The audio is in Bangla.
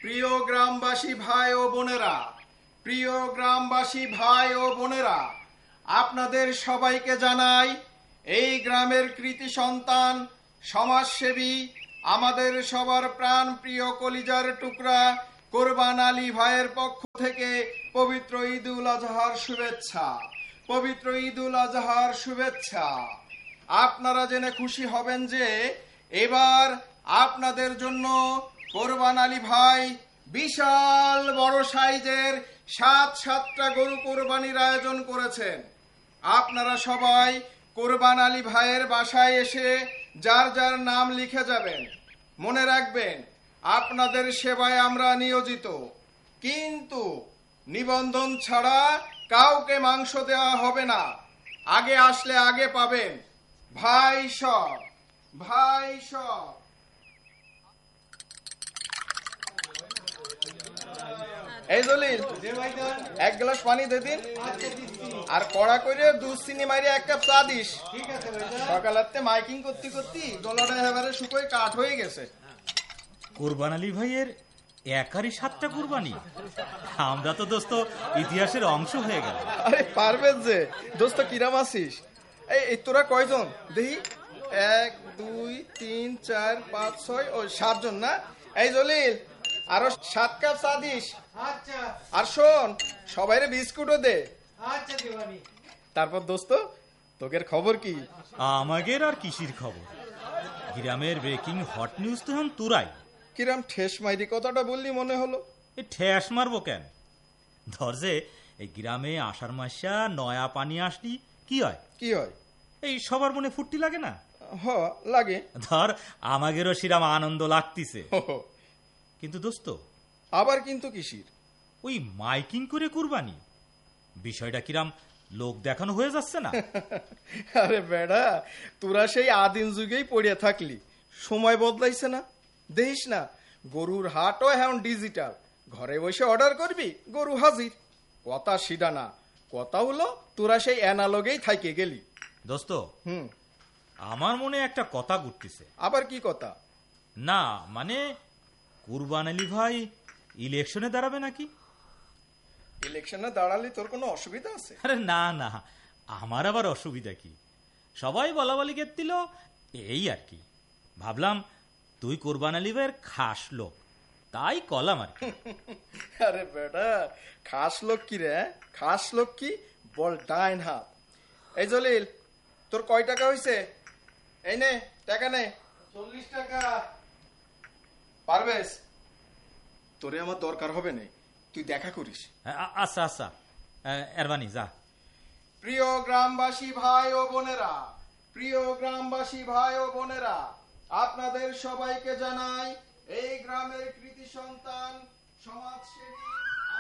প্রিয় গ্রামবাসী ভাই ও বোনেরা, প্রিয় গ্রামবাসী ভাই ও বোনেরা, আপনাদের সবাইকে জানাই এই গ্রামের কৃতি সন্তান, সমাজসেবী, আমাদের সবার প্রাণ প্রিয় কলিজার টুকরা কোরবান আলী ভাইয়ের পক্ষ থেকে পবিত্র ঈদুল আজহার শুভেচ্ছা। পবিত্র ঈদুল আজহার শুভেচ্ছা। আপনারা জেনে খুশি হবেন যে এবার আপনাদের জন্য কোরবান আলী ভাই বিশাল বড় সাইজের 7টা গরু কোরবানির আয়োজন করেছেন। আপনারা সবাই কোরবান আলী ভাইয়ের বাসায় এসে যার যার নাম লিখে যাবেন। মনে রাখবেন, আপনাদের সেবায় আমরা নিয়োজিত, কিন্তু নিবন্ধন ছাড়া কাউকে মাংস দেওয়া হবে না। আগে আসলে আগে পাবেন। ভাই সব, ভাই সব। এই জলিল, এক গ্লাস পানি দে দিন, আর কড়া করে দুধ চিনি মারি এক কাপ চা দিস। সকালাতে মাইকিং করতে করতে গলাটা এবারে শুকোয় কাঠ হয়ে গেছে। কোরবান আলী ভাইয়ের একারই 7টা কোরবানি, আমরা তো দোস্ত ইতিহাসের অংশ হয়ে গেল। আরে পারবেন যে দোস্ত, কিরাম আছিস? এই তোরা কয়জন দেখি? 1 2 3 4 5 6 ও 7 জন না? এই জলিল, আরো 7 কাপ চা দিস। আচ্ছা আর শোন, সবাইরে বিস্কুটও দে। আচ্ছা দিবানি। তারপর দোস্ত, তোকের খবর কি? আমাদের আর কিসির খবর? গ্রামের ব্রেকিং হট নিউজ তো এখন তুরাই। কিরাম ঠেস মাইরি কথাটা বললি মনে হলো। এই ঠেস মারবো কেন? ধর যে এই গ্রামে আষাঢ় মাসা নয়া পানি আসলি কি হয়? কি হয়? এই সবার মনে ফুর্তি লাগে না? হ, লাগে। ধর আমাদেরও সেরাম আনন্দ লাগতিছে। হো। কিন্তু দোস্ত, আবার কিন্তু কিসির? ওই মাইকিং করে কুরবানি বিষয়টা কিরাম লোক দেখানো হয়ে যাচ্ছে না? আরে বেড়া, তোরা সেই আদিম যুগেই পড়ে থাকলি, সময় বদলাইছে না? দেখিস না, গরুর হাটও এখন ডিজিটাল। ঘরে বসে অর্ডার করবি, গরু হাজির। কথা সিডা না, কথা হলো তোরা সেই অ্যানালগেই থাইকে গেলি। দোস্ত, হুম, আমার মনে একটা কথা ঘুরতেছে। আবার কি কথা? না মানে, কোরবান আলী ভাই ইলেকশনে দাঁড়াবে নাকি? ইলেকশনে দাঁড়ালে তোর কোনো অসুবিধা আছে? আরে না না, আমার আবার অসুবিধা কি? সবাই বলা বলি গেছিল, এই আর কি। ভাবলাম তুই কোরবান আলী ভাইয়ের খাস লোক, তাই কলাম আর কি। আরে বেটা, খাস লোক কি রে? খাস লোক কি বল, ডাইন হাত। এই জলিল, তোর কয় টাকা হইছে? এই নে টাকা নে। 40 টাকা। পারবেশ, তোরে আমার দরকার হবে না, তুই দেখা করিস। আচ্ছা আচ্ছা, এরবানি যা। প্রিয় গ্রামবাসী ভাই ও বোনেরা, প্রিয় গ্রামবাসী ভাই ও বোনেরা, আপনাদের সবাইকে জানাই এই গ্রামের কৃতি সন্তান, সমাজসেবী